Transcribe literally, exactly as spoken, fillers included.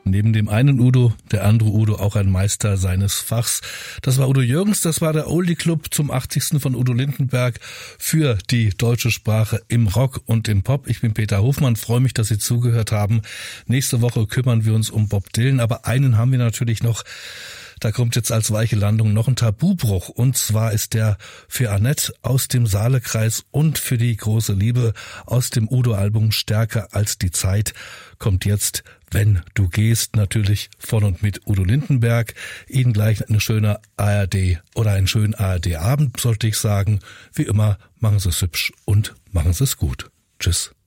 Neben dem einen Udo, der andere Udo auch ein Meister seines Fachs. Das war Udo Jürgens, das war der Oldie Club zum achtzigsten von Udo Lindenberg für die deutsche Sprache im Rock und im Pop. Ich bin Peter Hofmann, freue mich, dass Sie zugehört haben. Nächste Woche kümmern wir uns um Bob Dylan, aber einen haben wir natürlich noch. Da kommt jetzt als weiche Landung noch ein Tabubruch, und zwar ist der für Annette aus dem Saalekreis und für die große Liebe aus dem Udo-Album Stärker als die Zeit kommt jetzt Wenn du gehst, natürlich von und mit Udo Lindenberg. Ihnen gleich eine schöne A R D oder einen schönen A R D-Abend, sollte ich sagen. Wie immer, machen Sie es hübsch und machen Sie es gut. Tschüss.